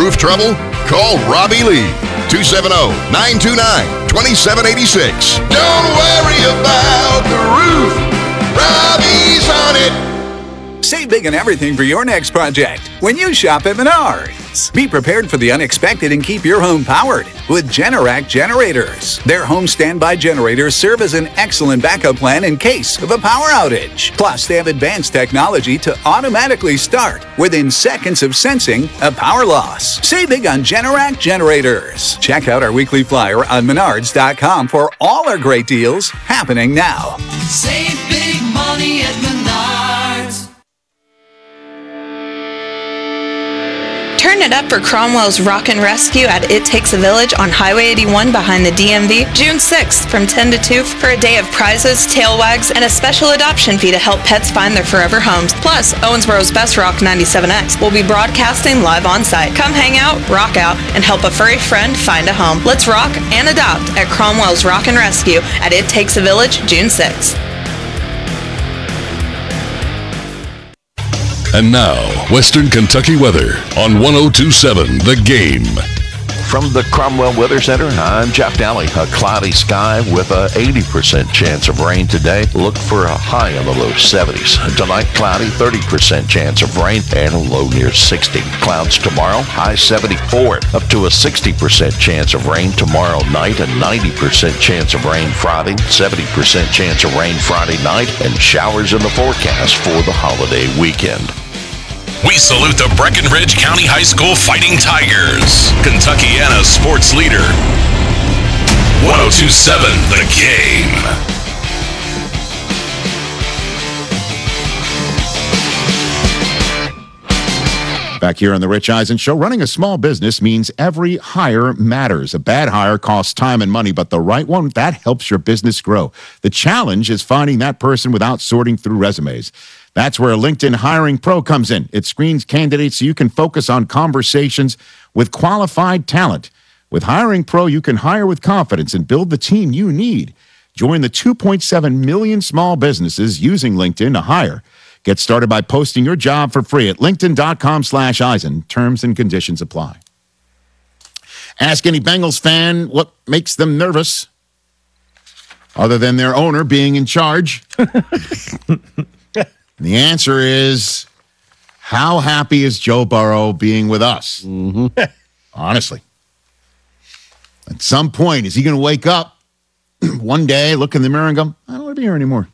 Roof trouble? Call Robbie Lee. 270-929-2786. Don't worry about the roof. Robbie's on it. Save big on everything for your next project when you shop at Menards. Be prepared for the unexpected and keep your home powered with Generac generators. Their home standby generators serve as an excellent backup plan in case of a power outage. Plus, they have advanced technology to automatically start within seconds of sensing a power loss. Save big on Generac generators. Check out our weekly flyer on Menards.com for all our great deals happening now. Save big money at Menards. Turn it up for Cromwell's Rockin' Rescue at It Takes a Village on Highway 81 behind the DMV, June 6th from 10 to 2 for a day of prizes, tail wags, and a special adoption fee to help pets find their forever homes. Plus, Owensboro's Best Rock 97X will be broadcasting live on site. Come hang out, rock out, and help a furry friend find a home. Let's rock and adopt at Cromwell's Rockin' Rescue at It Takes a Village, June 6th. And now, Western Kentucky weather on 102.7 The Game. From the Cromwell Weather Center, I'm Jeff Daly. A cloudy sky with a 80% chance of rain today. Look for a high in the low 70s. Tonight, cloudy, 30% chance of rain and a low near 60. Clouds tomorrow, high 74. Up to a 60% chance of rain tomorrow night, a 90% chance of rain Friday, 70% chance of rain Friday night, and showers in the forecast for the holiday weekend. We salute the Breckenridge County High School Fighting Tigers, Kentuckiana's sports leader. 102.7 The Game. Back here on the Rich Eisen Show, running a small business means every hire matters. A bad hire costs time and money, but the right one, that helps your business grow. The challenge is finding that person without sorting through resumes. That's where LinkedIn Hiring Pro comes in. It screens candidates so you can focus on conversations with qualified talent. With Hiring Pro, you can hire with confidence and build the team you need. Join the 2.7 million small businesses using LinkedIn to hire. Get started by posting your job for free at linkedin.com/Eisen. Terms and conditions apply. Ask any Bengals fan what makes them nervous, other than their owner being in charge. The answer is, how happy is Joe Burrow being with us? Mm-hmm. Honestly. At some point, is he going to wake up one day, look in the mirror and go, I don't want to be here anymore?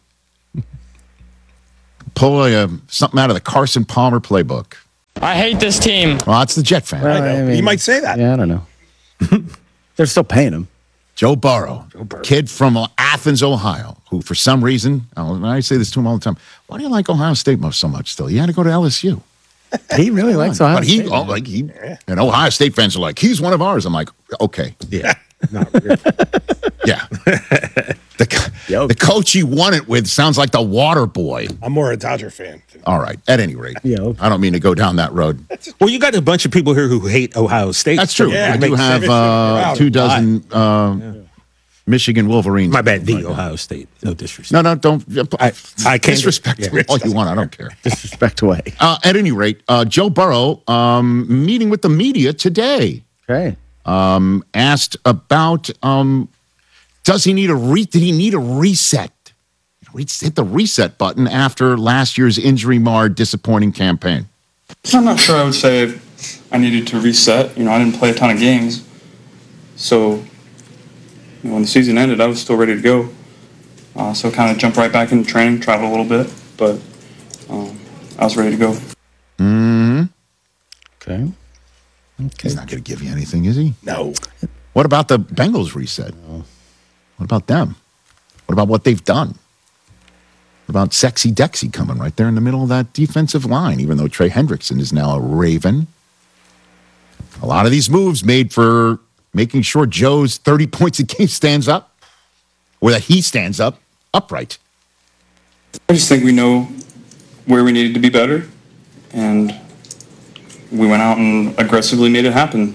Pull something out of the Carson Palmer playbook. I hate this team. Well, that's the Jet fan. Well, I mean, you might say that. Yeah, I don't know. They're still paying him. Joe Burrow, kid from Athens, Ohio, who for some reason, I say this to him all the time, why do you like Ohio State so much still? You had to go to LSU. He really likes Ohio State. And Ohio State fans are like, he's one of ours. I'm like, okay. Yeah. Not really. Yeah. The coach he won it with sounds like the water boy. I'm more a Dodger fan. All right. At any rate, okay. I don't mean to go down that road. Well, you got a bunch of people here who hate Ohio State. That's true. Yeah, I do have 2 dozen Michigan Wolverines. My bad. The Ohio State. No disrespect. No, don't. I can't disrespect all you want. I don't care. Disrespect away. At any rate, Joe Burrow meeting with the media today. Okay. Asked about did he need a reset? Hit the reset button after last year's injury-marred, disappointing campaign. I'm not sure I would say I needed to reset. I didn't play a ton of games. So when the season ended, I was still ready to go. So kind of jumped right back into training, traveled a little bit, but I was ready to go. Mm-hmm. Okay. He's not going to give you anything, is he? No. What about the Bengals reset? No. What about them? What about what they've done? What about Sexy Dexy coming right there in the middle of that defensive line, even though Trey Hendrickson is now a Raven? A lot of these moves made for making sure Joe's 30 points a game stands up, or that he stands up upright. I just think we know where we needed to be better, and we went out and aggressively made it happen.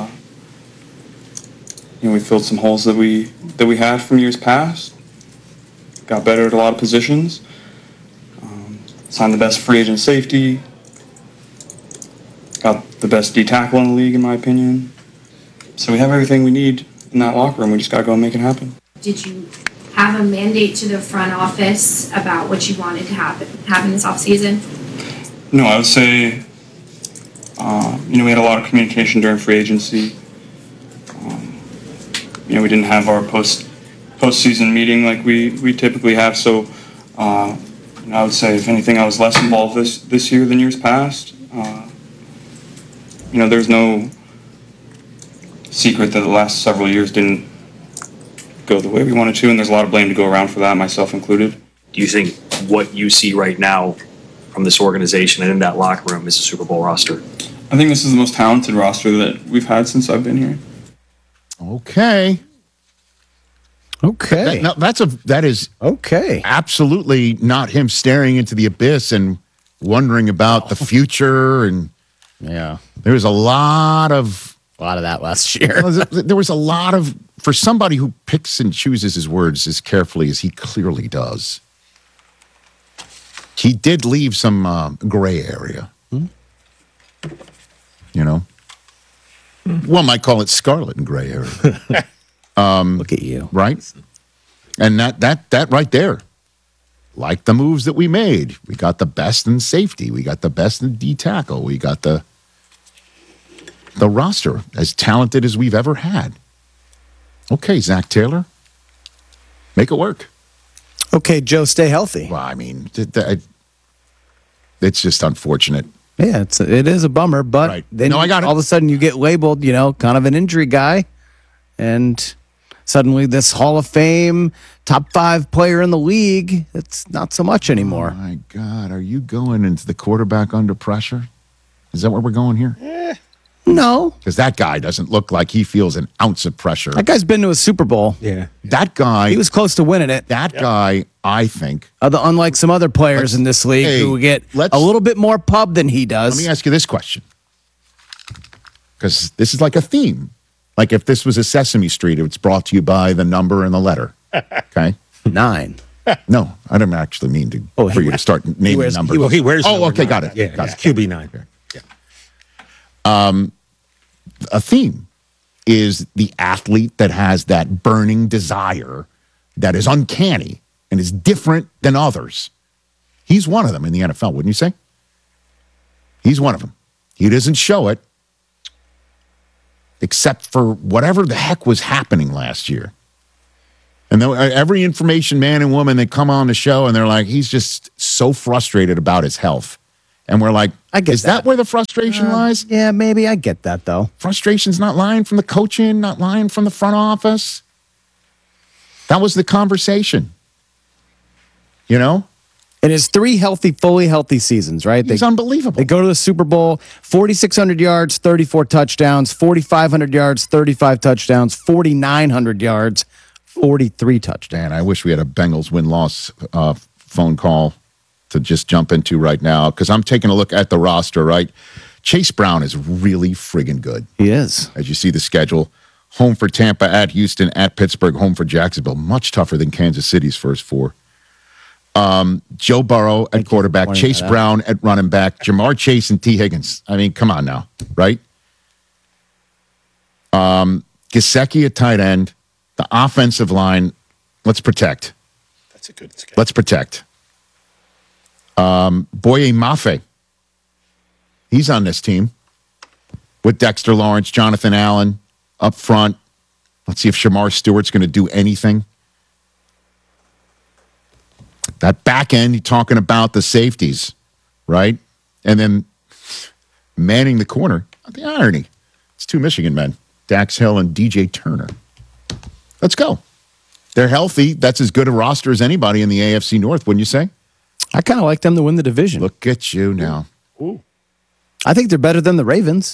We filled some holes that we had from years past. Got better at a lot of positions. Signed the best free agent safety. got the best D tackle in the league, in my opinion. So we have everything we need in that locker room. We just got to go and make it happen. Did you have a mandate to the front office about what you wanted to happen this offseason? No, I would say, we had a lot of communication during free agency. We didn't have our postseason meeting like we typically have. So, I would say, if anything, I was less involved this year than years past. There's no secret that the last several years didn't go the way we wanted to, and there's a lot of blame to go around for that, myself included. Do you think what you see right now from this organization and in that locker room is a Super Bowl roster? I think this is the most talented roster that we've had since I've been here. Okay. That is okay. Absolutely not him staring into the abyss and wondering about the future. And yeah, there was a lot of that last year. There was a lot of, for somebody who picks and chooses his words as carefully as he clearly does, he did leave some gray area. One might call it scarlet and gray area. Look at you. Right? And that right there, like the moves that we made, we got the best in safety. We got the best in D tackle. We got the roster as talented as we've ever had. Okay, Zach Taylor, make it work. Okay, Joe, stay healthy. Well, I mean, it's just unfortunate. Yeah, it is a bummer, but then I got it. All of a sudden you get labeled, kind of an injury guy, and suddenly this Hall of Fame top 5 player in the league, it's not so much anymore. Oh my God, are you going into the quarterback under pressure? Is that where we're going here? No. Because that guy doesn't look like he feels an ounce of pressure. That guy's been to a Super Bowl. Yeah. That guy. He was close to winning it. That guy, I think. Unlike some other players in this league who get a little bit more pub than he does. Let me ask you this question. Because this is like a theme. Like if this was a Sesame Street, it's brought to you by the number and the letter. Okay? 9. No, I didn't actually mean for you to start naming numbers. He wears okay, 9. got it. Yeah, got it's QB9. Yeah. A theme is the athlete that has that burning desire that is uncanny and is different than others. He's one of them in the NFL, wouldn't you say? He's one of them. He doesn't show it except for whatever the heck was happening last year. And every information man and woman that come on the show and they're like, he's just so frustrated about his health. And we're like, is that where the frustration lies? Yeah, maybe. I get that, though. Frustration's not lying from the coaching, not lying from the front office. That was the conversation. In his 3 fully healthy seasons, right? He's unbelievable. They go to the Super Bowl, 4,600 yards, 34 touchdowns, 4,500 yards, 35 touchdowns, 4,900 yards, 43 touchdowns. Man, I wish we had a Bengals win-loss phone call to just jump into right now, because I'm taking a look at the roster, right? Chase Brown is really friggin' good. He is. As you see the schedule, home for Tampa, at Houston, at Pittsburgh, home for Jacksonville. Much tougher than Kansas City's first 4. Joe Burrow at quarterback, Chase Brown at running back, Jamar Chase and T. Higgins. I mean, come on now, right? Gesicki at tight end. The offensive line, let's protect. That's a good schedule. Let's protect. Boye Mafe, he's on this team with Dexter Lawrence, Jonathan Allen up front. Let's see if Shamar Stewart's going to do anything. That back end, you're talking about the safeties, right? And then manning the corner. The irony. It's 2 Michigan men, Dax Hill and DJ Turner. Let's go. They're healthy. That's as good a roster as anybody in the AFC North, wouldn't you say? I kind of like them to win the division. Look at you now. Ooh. I think they're better than the Ravens.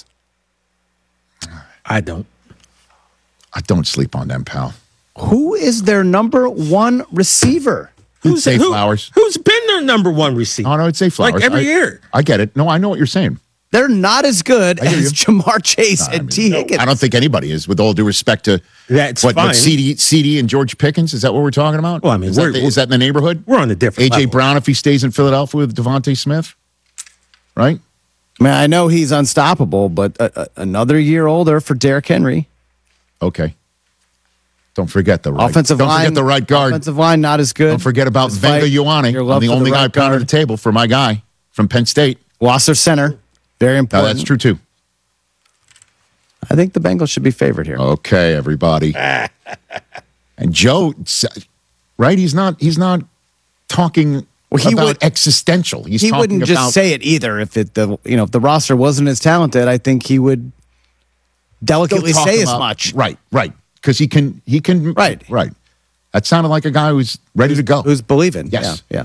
I don't sleep on them, pal. Who is their number 1 receiver? Who's Zay Flowers? Who's been their number 1 receiver? Oh, no, it's Zay Flowers. Like every year. I get it. No, I know what you're saying. They're not as good as Jamar Chase and T. Higgins. I don't think anybody is, with all due respect to fine. CD and George Pickens. Is that what we're talking about? Well, I mean, is that in the neighborhood? We're on a different A.J. level. Brown, if he stays in Philadelphia with Devontae Smith, right? I mean, I know he's unstoppable, but another year older for Derrick Henry. Okay. Don't forget the right. Offensive line. Don't forget the right guard. Offensive line not as good. Don't forget about Venga Ioane. I'm the only guy pounding the table for my guy from Penn State. Lost their center. Very important. No, that's true too. I think the Bengals should be favored here. Okay, everybody. And Joe, right? He's not talking about existential. He wouldn't just say it either. If the roster wasn't as talented, I think he would delicately say as much. Right. Because he can. Right. That sounded like a guy who's ready to go. Who's believing. Yes. Yeah.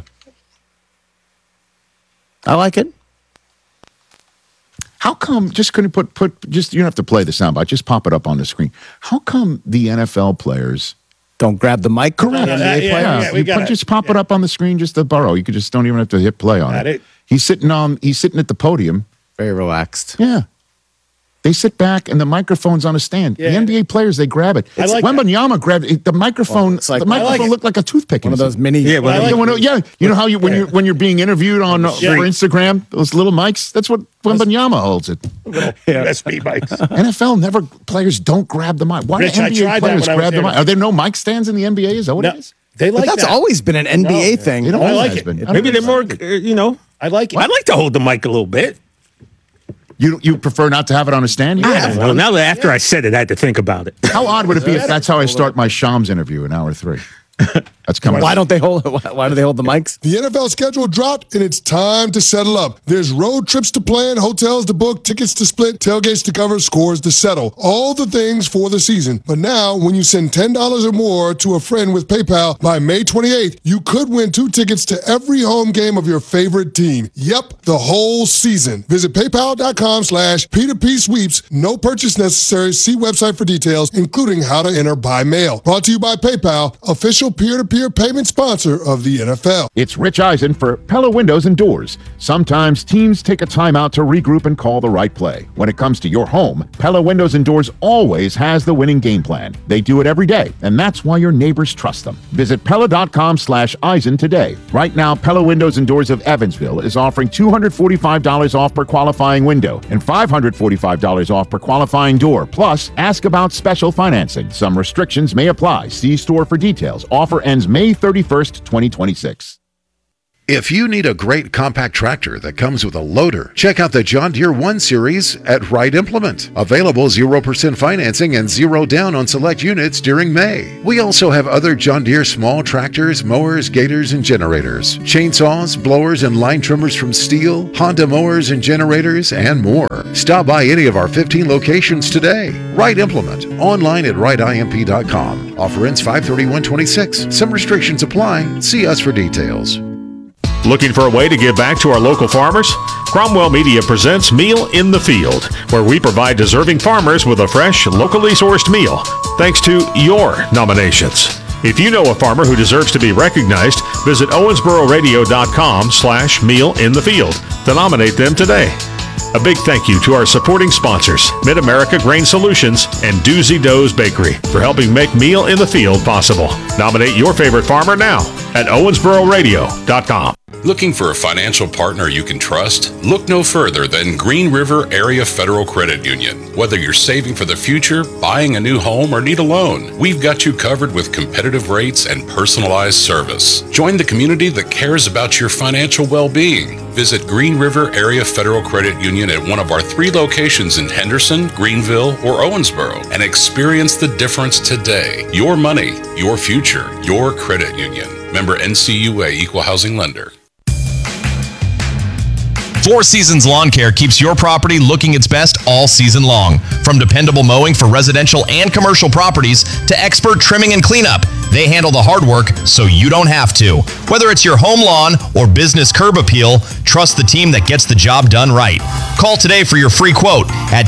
I like it. How come, just couldn't you don't have to play the soundbite, just pop it up on the screen. How come the NFL players don't grab the mic? Correct. Just pop it up on the screen, just the burrow. You could just don't even have to hit play on it. He's sitting at the podium. Very relaxed. Yeah. They sit back and the microphone's on a stand. Yeah. The NBA players, they grab it. Wembanyama grabbed it. The microphone. The microphone looked like a toothpick. One of those mini. You know how when you're being interviewed on for Instagram, those little mics. That's what Wembanyama holds it. USB mics. NFL players don't grab the mic. Why do NBA players grab the mic? Are there no mic stands in the NBA? Is that what it is? That's always been an NBA thing. I like it. Maybe they're more. I like it. Well, I'd like to hold the mic a little bit. You prefer not to have it on a stand? Yeah. Well, now that after I said it, I had to think about it. How odd would it be if that's how I start my Shams interview in hour 3? That's coming. Why don't they hold? Why do they hold the mics? The NFL schedule dropped, and it's time to settle up. There's road trips to plan, hotels to book, tickets to split, tailgates to cover, scores to settle. All the things for the season. But now, when you send $10 or more to a friend with PayPal by May 28th, you could win 2 tickets to every home game of your favorite team. Yep, the whole season. Visit PayPal.com/P2P sweeps. No purchase necessary. See website for details, including how to enter by mail. Brought to you by PayPal, official peer-to-peer payment sponsor of the NFL. It's Rich Eisen for Pella Windows and Doors. Sometimes teams take a timeout to regroup and call the right play. When it comes to your home, Pella Windows and Doors always has the winning game plan. They do it every day, and that's why your neighbors trust them. Visit Pella.com/Eisen today. Right now, Pella Windows and Doors of Evansville is offering $245 off per qualifying window and $545 off per qualifying door. Plus, ask about special financing. Some restrictions may apply. See store for details. Offer ends May 31st, 2026. If you need a great compact tractor that comes with a loader, check out the John Deere 1 Series at Wright Implement. Available 0% financing and 0 down on select units during May. We also have other John Deere small tractors, mowers, gators, and generators, chainsaws, blowers, and line trimmers from Steel, Honda mowers and generators, and more. Stop by any of our 15 locations today. Wright Implement, online at wrightimp.com. Offer ends 5/31/26. Some restrictions apply. See us for details. Looking for a way to give back to our local farmers? Cromwell Media presents Meal in the Field, where we provide deserving farmers with a fresh, locally sourced meal, thanks to your nominations. If you know a farmer who deserves to be recognized, visit owensbororadio.com/mealinthefield to nominate them today. A big thank you to our supporting sponsors, Mid-America Grain Solutions and Doozy Doe's Bakery, for helping make Meal in the Field possible. Nominate your favorite farmer now at owensbororadio.com. Looking for a financial partner you can trust? Look no further than Green River Area Federal Credit Union. Whether you're saving for the future, buying a new home, or need a loan, we've got you covered with competitive rates and personalized service. Join the community that cares about your financial well-being. Visit Green River Area Federal Credit Union at one of our 3 locations in Henderson, Greenville, or Owensboro and experience the difference today. Your money, your future, your credit union. Member NCUA Equal Housing Lender. Four Seasons Lawn Care keeps your property looking its best all season long. From dependable mowing for residential and commercial properties to expert trimming and cleanup, they handle the hard work so you don't have to. Whether it's your home lawn or business curb appeal, trust the team that gets the job done right. Call today for your free quote at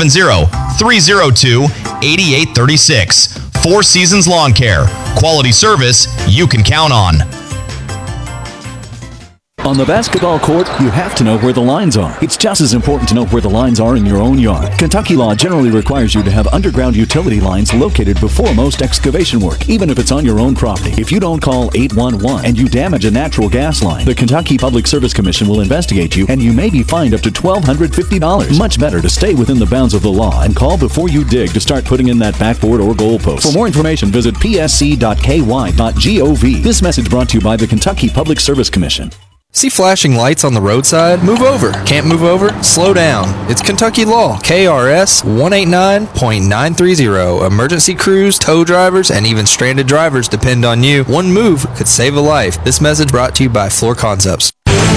270-302-8836. Four Seasons Lawn Care. Quality service you can count on. On the basketball court, you have to know where the lines are. It's just as important to know where the lines are in your own yard. Kentucky law generally requires you to have underground utility lines located before most excavation work, even if it's on your own property. If you don't call 811 and you damage a natural gas line, the Kentucky Public Service Commission will investigate you and you may be fined up to $1,250. Much better to stay within the bounds of the law and call before you dig to start putting in that backboard or goalpost. For more information, visit psc.ky.gov. This message brought to you by the Kentucky Public Service Commission. See flashing lights on the roadside? Move over. Can't move over? Slow down. It's Kentucky law. KRS 189.930. Emergency crews, tow drivers, and even stranded drivers depend on you. One move could save a life. This message brought to you by Floor Concepts.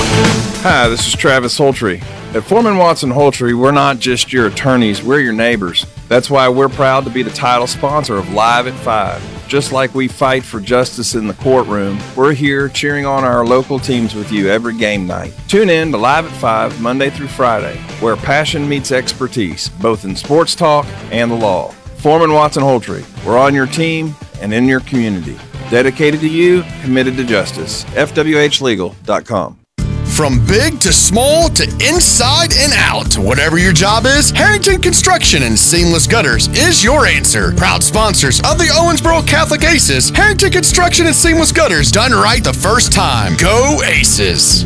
Hi, this is Travis Holtry. At Foreman Watson Holtry, we're not just your attorneys, we're your neighbors. That's why we're proud to be the title sponsor of Live at 5. Just like we fight for justice in the courtroom, we're here cheering on our local teams with you every game night. Tune in to Live at 5, Monday through Friday, where passion meets expertise, both in sports talk and the law. Foreman Watson Holtry, we're on your team and in your community. Dedicated to you, committed to justice. FWHlegal.com. From big to small to inside and out, whatever your job is, Harrington Construction and Seamless Gutters is your answer. Proud sponsors of the Owensboro Catholic Aces, Harrington Construction and Seamless Gutters, done right the first time. Go Aces!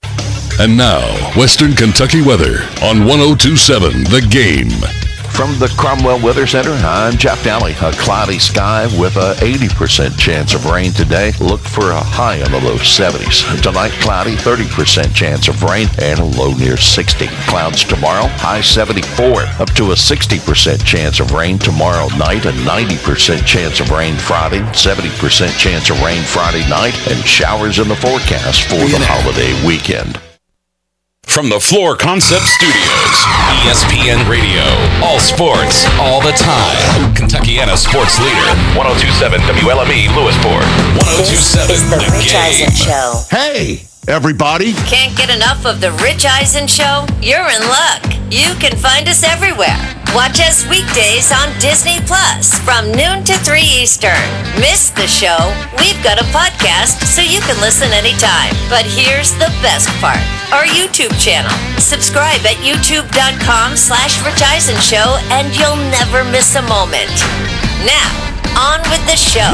And now, Western Kentucky weather on 102.7 The Game. From the Cromwell Weather Center, I'm Jeff Daly. A cloudy sky with a 80% chance of rain today. Look for a high in the low 70s. Tonight, cloudy, 30% chance of rain and a low near 60. Clouds tomorrow, high 74. Up to a 60% chance of rain tomorrow night. A 90% chance of rain Friday. 70% chance of rain Friday night. And showers in the forecast for the holiday weekend. From the Floor Concept Studios, ESPN Radio. All sports, all the time. Kentuckiana sports leader. 102.7 WLME Lewisport. 102.7 This is the Rich Eisen Show. Hey, everybody. Can't get enough of the Rich Eisen Show? You're in luck. You can find us everywhere. Watch us weekdays on Disney Plus from noon to 3 Eastern. Miss the show? We've got a podcast so you can listen anytime. But here's the best part. Our YouTube channel. Subscribe at youtube.com/Rich Eisen Show and you'll never miss a moment. Now, on with the show.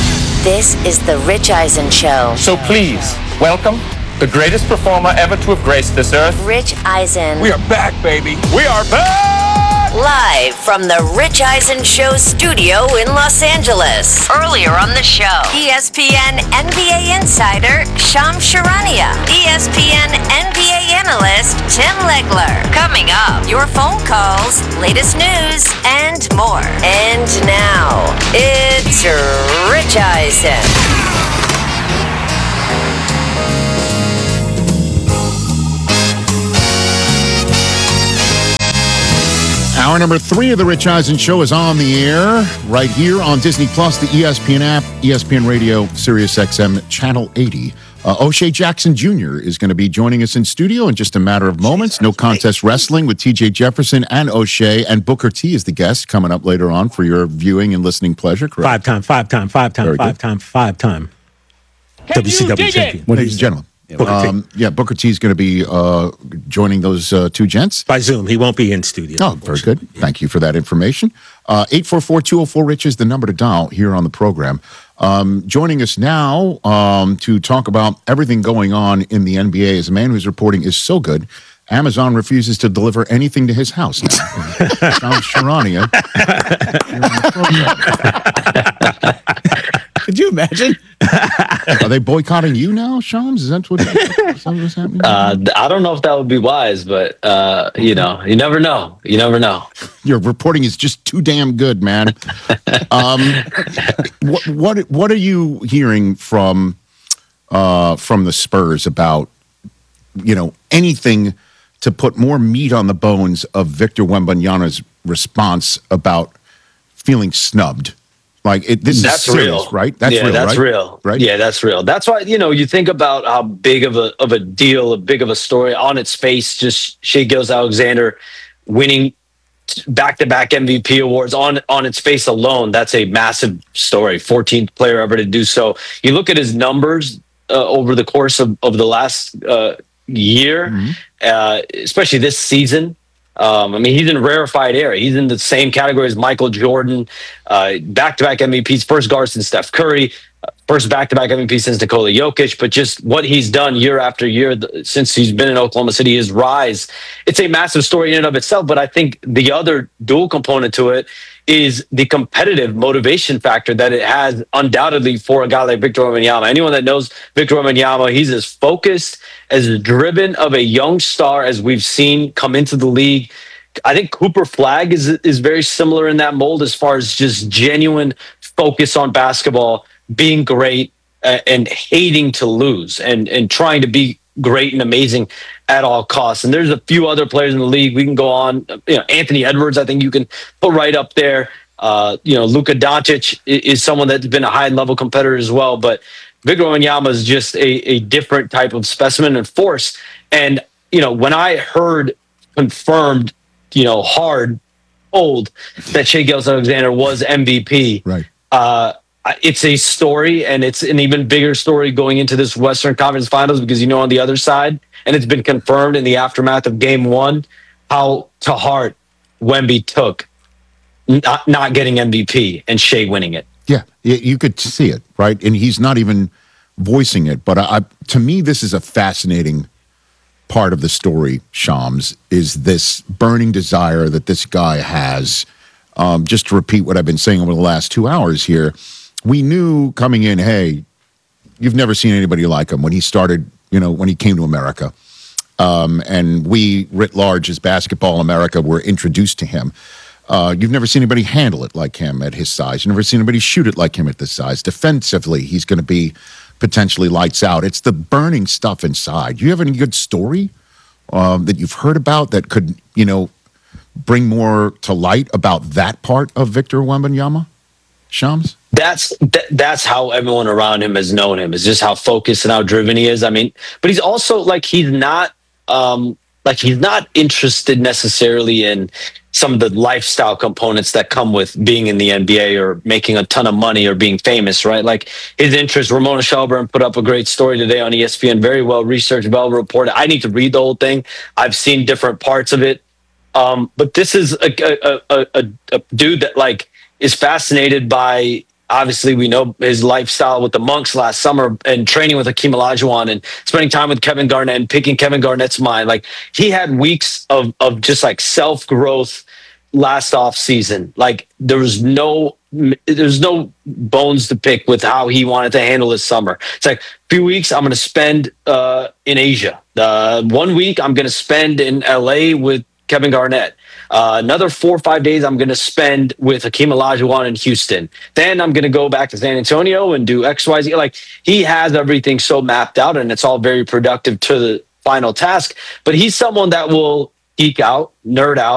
This is the Rich Eisen Show. So please, welcome the greatest performer ever to have graced this earth. Rich Eisen. We are back, baby. We are back! Live from the Rich Eisen Show studio in Los Angeles. Earlier on the show, ESPN NBA insider Shams Charania, ESPN NBA analyst Tim Legler. Coming up, your phone calls, latest news, and more. And now, it's Rich Eisen. Hour number 3 of the Rich Eisen Show is on the air right here on Disney Plus, the ESPN app, ESPN Radio, Sirius XM, Channel 80. O'Shea Jackson Jr. is going to be joining us in studio in just a matter of moments. No Contest Wrestling with TJ Jefferson and O'Shea, and Booker T is the guest coming up later on for your viewing and listening pleasure, correct? Five time WCW champion. Ladies and gentlemen. Booker T is going to be joining those two gents. By Zoom. He won't be in studio. Oh, very good. Thank you for that information. 844-204-RICH is the number to dial here on the program. Joining us now to talk about everything going on in the NBA is a man whose reporting is so good, Amazon refuses to deliver anything to his house now. Shams Charania. Could you imagine? Are they boycotting you now, Shams? Is that what's happening? I don't know if that would be wise, but you never know. You never know. Your reporting is just too damn good, man. What are you hearing from the Spurs about anything to put more meat on the bones of Victor Wembanyama's response about feeling snubbed? Like this is serious, real, right? That's real, right? Yeah, that's real. That's why you think about how big of a deal, a big of a story on its face. Just Shai Gilgeous-Alexander winning back-to-back MVP awards on its face alone. That's a massive story. 14th player ever to do so. You look at his numbers over the course of the last year, especially this season. I mean, he's in rarefied air. He's in the same category as Michael Jordan, back-to-back MVPs, first guard since Steph Curry, first back-to-back MVP since Nikola Jokic. But just what he's done year after year since he's been in Oklahoma City, his rise, it's a massive story in and of itself. But I think the other dual component to it is the competitive motivation factor that it has undoubtedly for a guy like Victor Wembanyama. Anyone that knows Victor Wembanyama, he's as focused, as driven of a young star as we've seen come into the league. I think Cooper Flagg is very similar in that mold as far as just genuine focus on basketball, being great and hating to lose and trying to be great and amazing at all costs. And there's a few other players in the league. We can go on. Anthony Edwards, I think you can put right up there. Luka Doncic is someone that's been a high-level competitor as well. But Victor Wembanyama is just a different type of specimen and force. And, when I heard confirmed, hard, old, that Shai Gilgeous-Alexander was MVP, right? It's a story, and it's an even bigger story going into this Western Conference Finals because, on the other side, and it's been confirmed in the aftermath of Game 1, how to heart Wemby took not getting MVP and Shai winning it. Yeah, you could see it, right? And he's not even voicing it. But to me, this is a fascinating part of the story, Shams, is this burning desire that this guy has. Just to repeat what I've been saying over the last 2 hours here, we knew coming in, hey, you've never seen anybody like him when he started, when he came to America. And we, writ large, as Basketball America, were introduced to him. You've never seen anybody handle it like him at his size. You've never seen anybody shoot it like him at this size. Defensively, he's going to be potentially lights out. It's the burning stuff inside. Do you have any good story that you've heard about that could, bring more to light about that part of Victor Wembanyama, Shams? That's how everyone around him has known him, is just how focused and how driven he is. I mean, but he's also he's not interested necessarily in some of the lifestyle components that come with being in the NBA or making a ton of money or being famous, right? Like his interest, Ramona Shelburne put up a great story today on ESPN, very well researched, well reported. I need to read the whole thing. I've seen different parts of it. But this is a dude that is fascinated by, obviously we know his lifestyle with the Monks last summer and training with Hakeem Olajuwon and spending time with Kevin Garnett and picking Kevin Garnett's mind. He had weeks of just self-growth last off season. There's no bones to pick with how he wanted to handle his summer. It's a few weeks I'm going to spend in Asia. 1 week I'm going to spend in LA with Kevin Garnett. Another 4 or 5 days I'm going to spend with Hakeem Olajuwon in Houston. Then I'm going to go back to San Antonio and do XYZ. He has everything so mapped out, and it's all very productive to the final task. But he's someone that will geek out, nerd out,